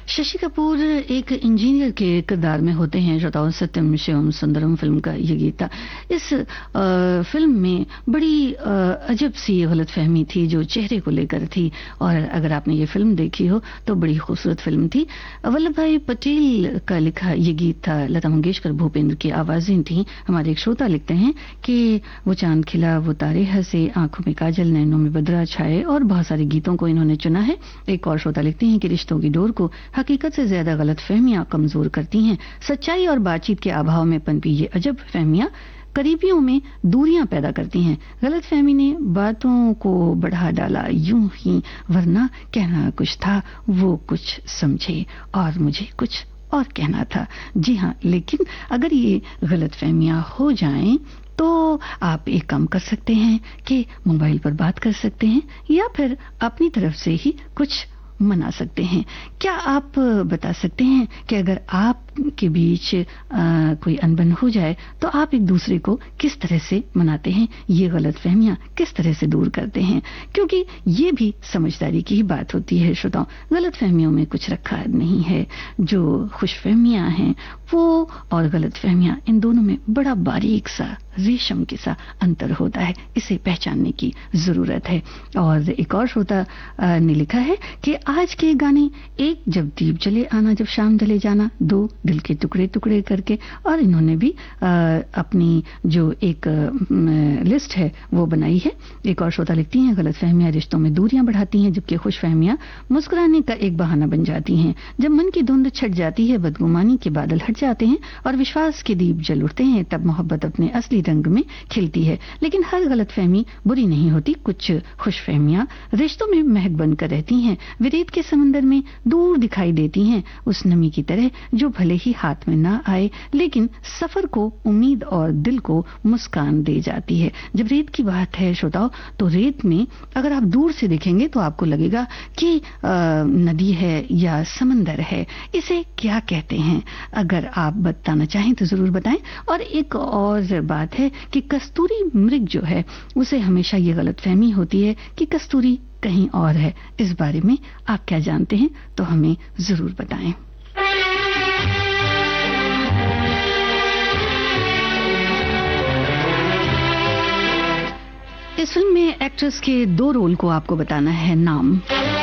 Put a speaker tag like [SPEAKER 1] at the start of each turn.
[SPEAKER 1] शशि कपूर एक इंजीनियर के किरदार में होते हैं। श्रोताओं, सत्यम शिवम सुंदरम फिल्म का ये गीत था। इस फिल्म में बड़ी अजब सी गलतफहमी थी जो चेहरे को लेकर थी, और अगर आपने ये फिल्म देखी हो तो बड़ी खूबसूरत फिल्म थी। वल्लभ भाई पटेल का लिखा ये गीत था, लता मंगेशकर भूपेंद्र की आवाजें थी। हमारे एक श्रोता लिखते हैं कि वो चांद खिला, वो तारे हंसे, आंखों में काजल, नैनों में बदरा छाए, और बहुत सारे गीतों को इन्होंने चुना है। एक और श्रोता लिखते हैं कि रिश्तों की डोर को हकीकत से ज्यादा गलतफहमियां कमजोर करती हैं। सच्चाई और बातचीत के अभाव में पनपी ये अजब फहमियां करीबियों में दूरियां पैदा करती हैं। गलतफहमी ने बातों को बढ़ा डाला यूं ही, वरना कहना कुछ था, वो कुछ समझे और मुझे कुछ और कहना था। जी हाँ, लेकिन अगर ये गलतफहमियां हो जाएं तो आप एक काम कर सकते हैं कि मोबाइल पर बात कर सकते हैं, या फिर अपनी तरफ से ही कुछ मना सकते हैं। क्या आप बता सकते हैं कि अगर आपके बीच कोई अनबन हो जाए तो आप एक दूसरे को किस तरह से मनाते हैं, ये गलतफहमियां किस तरह से दूर करते हैं? क्योंकि ये भी समझदारी की ही बात होती है। श्रोताओं, गलतफहमियों में कुछ रखा नहीं है। जो खुशफहमियां हैं वो और गलतफहमियां, इन दोनों में बड़ा बारीक सा रेशम के सा अंतर होता है। इसे पहचानने की जरूरत है। और एक और श्रोता ने लिखा है कि आज के गाने, एक जब दीप जले आना, जब शाम ढले जाना, दो दिल के टुकड़े टुकड़े करके, और इन्होंने भी अपनी जो एक लिस्ट है वो बनाई है। एक और श्रोता लिखती हैं, गलतफहमियां रिश्तों में दूरियां बढ़ाती हैं, जबकि खुशफहमियां मुस्कुराने का एक बहाना बन जाती हैं। जब मन की धुंध छट जाती है, बदगुमानी के बादल हट जाते हैं और विश्वास के दीप जल उठते हैं, तब मोहब्बत अपने असली रंग में खिलती है। लेकिन हर गलतफहमी बुरी नहीं होती। कुछ खुशफहमियां रिश्तों में महक बनकर रहती हैं, वे रेत के समंदर में दूर दिखाई देती हैं, उस नमी की तरह जो भले ही हाथ में ना आए लेकिन सफर को उम्मीद और दिल को मुस्कान दे जाती है। जब रेत की बात है श्रोताओं, तो रेत में अगर आप दूर से देखेंगे तो आपको लगेगा कि नदी है या समंदर है। इसे क्या कहते हैं? अगर आप बताना चाहें तो जरूर बताएं। और एक और बात है कि कस्तूरी मृग जो है, उसे हमेशा ये गलतफहमी होती है कि कस्तूरी कहीं और है। इस बारे में आप क्या जानते हैं तो हमें जरूर बताएं। इस फिल्म में एक्ट्रेस के 2 रोल को आपको बताना है नाम।